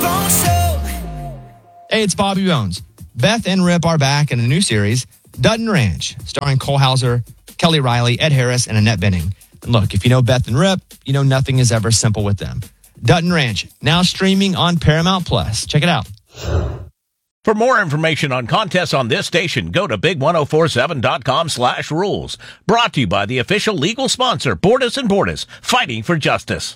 Hey, it's Bobby Bones. Beth and Rip are back in a new series, Dutton Ranch, starring Cole Hauser, Kelly Riley, Ed Harris, and Annette Bening. And look, if you know Beth and Rip, you know nothing is ever simple with them. Dutton Ranch, now streaming on Paramount Plus. Check it out. For more information on contests on this station, go to big1047.com/rules. Brought to you by the official legal sponsor, Bordas & Bordas, fighting for justice.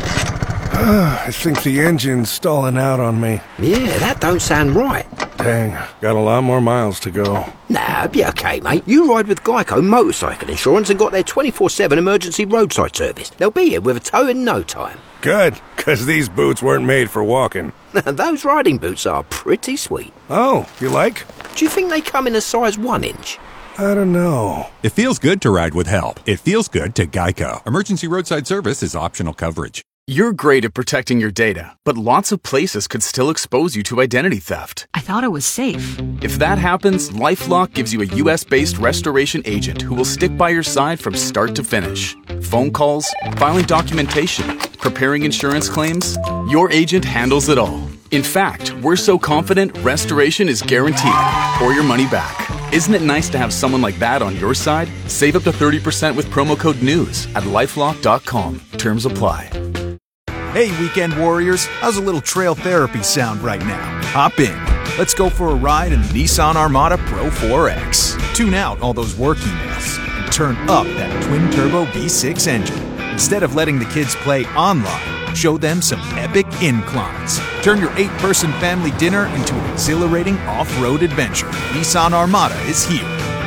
I think the engine's stalling out on me. Yeah, that don't sound right. Dang, got a lot more miles to go. Nah, be okay, mate. You ride with Geico Motorcycle Insurance and got their 24/7 emergency roadside service. They'll be here with a tow in no time. Good, because these boots weren't made for walking. Those riding boots are pretty sweet. Oh, you like? Do you think they come in a size 1 inch? I don't know. It feels good to ride with help. It feels good to Geico. Emergency roadside service is optional coverage. You're great at protecting your data, but lots of places could still expose you to identity theft. I thought it was safe. If that happens, LifeLock gives you a US-based restoration agent who will stick by your side from start to finish. Phone calls, filing documentation, preparing insurance claims, your agent handles it all. In fact, we're so confident restoration is guaranteed or your money back. Isn't it nice to have someone like that on your side? Save up to 30% with promo code NEWS at LifeLock.com. Terms apply. Hey, weekend warriors, how's a little trail therapy sound right now? Hop in. Let's go for a ride in the Nissan Armada Pro 4X. Tune out all those work emails and turn up that twin-turbo V6 engine. Instead of letting the kids play online, show them some epic inclines. Turn your 8-person family dinner into an exhilarating off-road adventure. Nissan Armada is here.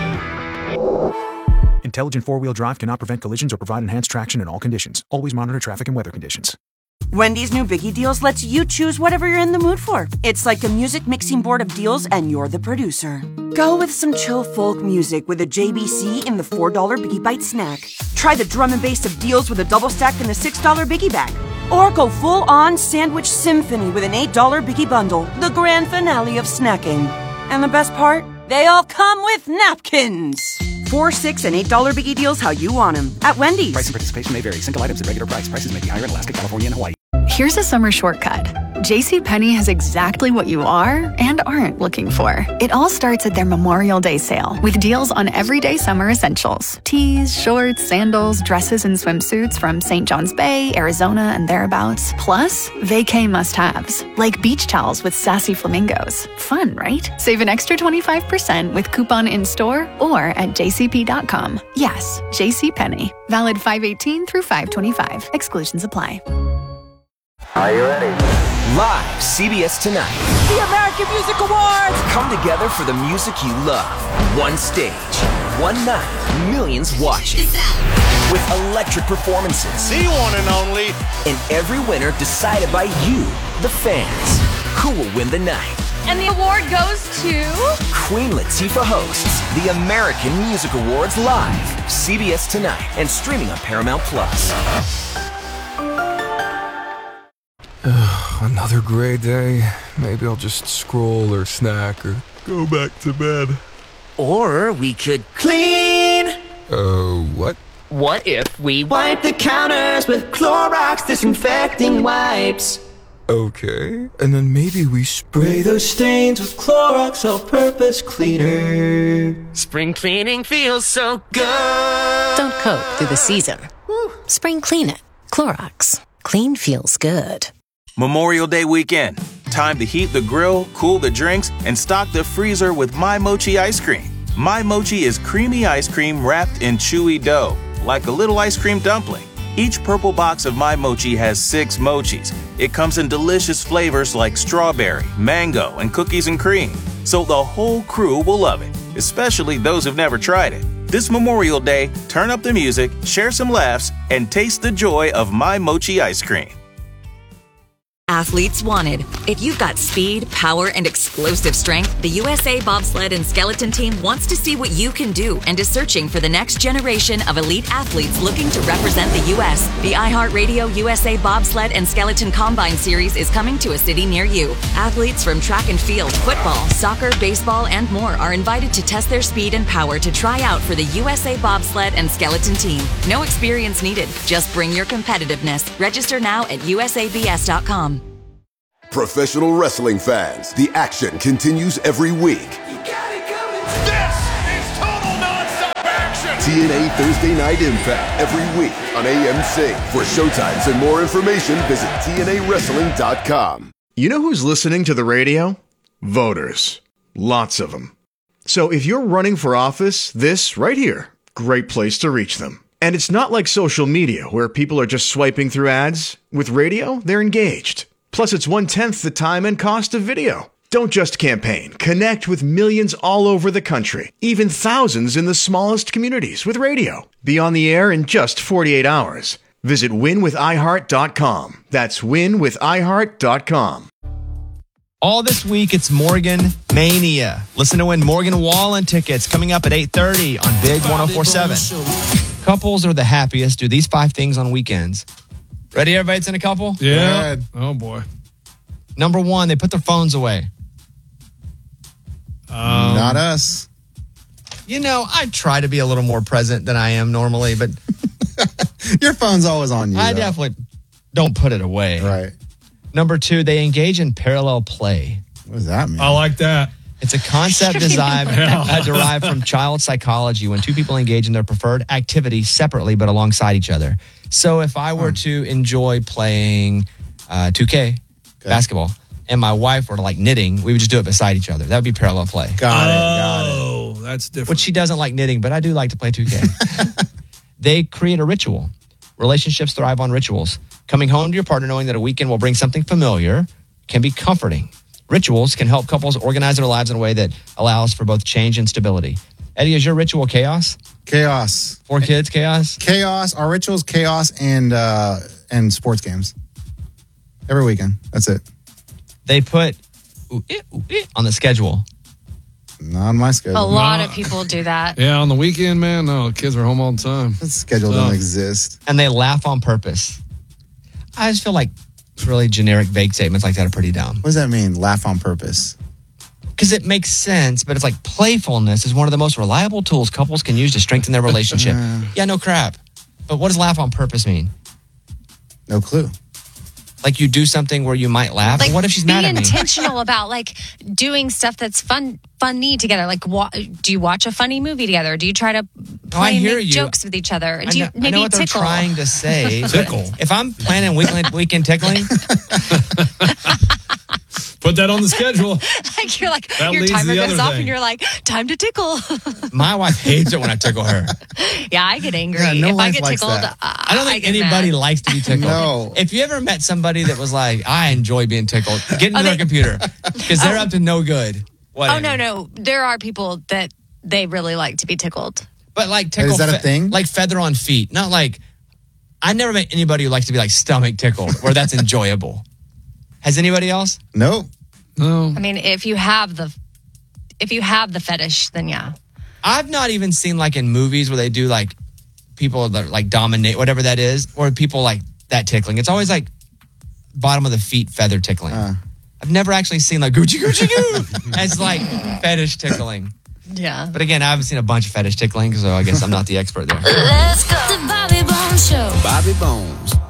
Intelligent four-wheel drive cannot prevent collisions or provide enhanced traction in all conditions. Always monitor traffic and weather conditions. Wendy's new Biggie Deals lets you choose whatever you're in the mood for. It's like a music mixing board of deals, and you're the producer. Go with some chill folk music with a JBC in the $4 Biggie Bite snack. Try the drum and bass of deals with a double stack in the $6 Biggie Bag. Or go full-on sandwich symphony with an $8 Biggie Bundle, the grand finale of snacking. And the best part? They all come with napkins. $4, $6, and $8 Biggie Deals how you want them at Wendy's. Price and participation may vary. Single items at regular price. Prices may be higher in Alaska, California, and Hawaii. Here's a summer shortcut. JCPenney has exactly what you are and aren't looking for. It all starts at their Memorial Day sale with deals on everyday summer essentials. Tees, shorts, sandals, dresses, and swimsuits from St. John's Bay, Arizona, and thereabouts. Plus, vacay must-haves, like beach towels with sassy flamingos. Fun, right? Save an extra 25% with coupon in-store or at jcp.com. Yes, JCPenney. Valid 5/18 through 5/25. Exclusions apply. Are you ready? Live, CBS Tonight. The American Music Awards! Come together for the music you love. One stage, one night, millions watching. With electric performances. The one and only. And every winner decided by you, the fans. Who will win the night? And the award goes to... Queen Latifah hosts the American Music Awards live. CBS Tonight and streaming on Paramount Plus. Another gray day. Maybe I'll just scroll or snack or go back to bed. Or we could clean. What? What if we wipe the counters with Clorox disinfecting wipes? Okay. And then maybe we spray those stains with Clorox all-purpose cleaner. Spring cleaning feels so good. Don't cope through the season. Spring clean it. Clorox. Clean feels good. Memorial Day weekend. Time to heat the grill, cool the drinks, and stock the freezer with My Mochi ice cream. My Mochi is creamy ice cream wrapped in chewy dough, like a little ice cream dumpling. Each purple box of My Mochi has 6 mochis. It comes in delicious flavors like strawberry, mango, and cookies and cream. So the whole crew will love it, especially those who've never tried it. This Memorial Day, turn up the music, share some laughs, and taste the joy of My Mochi ice cream. Athletes wanted. If you've got speed, power, and explosive strength, the USA Bobsled and Skeleton Team wants to see what you can do and is searching for the next generation of elite athletes looking to represent the U.S. The iHeartRadio USA Bobsled and Skeleton Combine Series is coming to a city near you. Athletes from track and field, football, soccer, baseball, and more are invited to test their speed and power to try out for the USA Bobsled and Skeleton Team. No experience needed. Just bring your competitiveness. Register now at usabs.com. Professional wrestling fans, the action continues every week. TNA Thursday Night Impact every week on AMC. For showtimes and more information, visit TNAWrestling.com. You know who's listening to the radio? Voters. Lots of them. So if you're running for office, this right here, great place to reach them. And it's not like social media where people are just swiping through ads. With radio, they're engaged. Plus, it's 1/10 the time and cost of video. Don't just campaign. Connect with millions all over the country, even thousands in the smallest communities with radio. Be on the air in just 48 hours. Visit winwithiheart.com. That's winwithiheart.com. All this week, it's Morgan Mania. Listen to win Morgan Wallen tickets coming up at 8:30 on Big 104.7. Couples are the happiest. Do these 5 things on weekends. Ready, everybody? It's in a couple? Yeah. Oh, boy. Number 1, they put their phones away. Not us. You know, I try to be a little more present than I am normally, but your phone's always on you. I definitely don't put it away. Right. Number 2, they engage in parallel play. What does that mean? I like that. It's a concept derived from child psychology when 2 people engage in their preferred activity separately but alongside each other. So if I were to enjoy playing 2K basketball and my wife were to like knitting, we would just do it beside each other. That would be parallel play. Got it. Oh, that's different. Which she doesn't like knitting, but I do like to play 2K. They create a ritual. Relationships thrive on rituals. Coming home to your partner knowing that a weekend will bring something familiar can be comforting. Rituals can help couples organize their lives in a way that allows for both change and stability. Eddie, is your ritual chaos? Chaos. 4 kids, chaos? Chaos. Our ritual's chaos and sports games. Every weekend. That's it. They put on the schedule. Not on my schedule. A lot of people do that. Yeah, on the weekend, man, no, kids are home all the time. That schedule doesn't exist. And they laugh on purpose. I just feel like really generic, vague statements like that are pretty dumb. What does that mean, laugh on purpose? Because it makes sense, but it's like playfulness is one of the most reliable tools couples can use to strengthen their relationship. Yeah, no crap. But what does laugh on purpose mean? No clue. Like you do something where you might laugh. Like, what if she's mad at me? Be intentional about like doing stuff that's funny together. Like, do you watch a funny movie together? Do you try to play and make jokes with each other? Do you maybe I know what tickle? they're trying to say. Tickle. If I'm planning weekend tickling, put that on the schedule. Like your leads timer the goes other off thing. and you're like, time to tickle. my wife hates it when I tickle her. Yeah, I get angry. Yeah, no if I wife get likes tickled, that. I don't think get anybody mad. likes to be tickled. No. If you ever met somebody that was like, I enjoy being tickled, get into their computer because they're up to no good. Whatever. Oh, no. There are people that they really like to be tickled. But like tickle. Is that a thing? Like feather on feet. Not like, I never met anybody who likes to be like stomach tickled where that's enjoyable. Has anybody else? No. No. I mean, if you have the fetish, then yeah. I've not even seen like in movies where they do like people that like dominate, whatever that is, or people like that tickling. It's always like bottom of the feet feather tickling. I've never actually seen like Gucci goo as like fetish tickling. Yeah. But again, I haven't seen a bunch of fetish tickling, so I guess I'm not the expert there. Let's go. The Bobby Bones Show. Bobby Bones.